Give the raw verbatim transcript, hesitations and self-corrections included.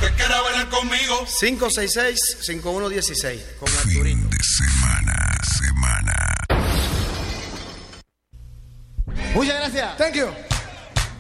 que quiera bailar conmigo. cinco seis seis, cinco uno uno seis. Con Fin Arturito. de semana, semana. Muchas gracias. Thank you.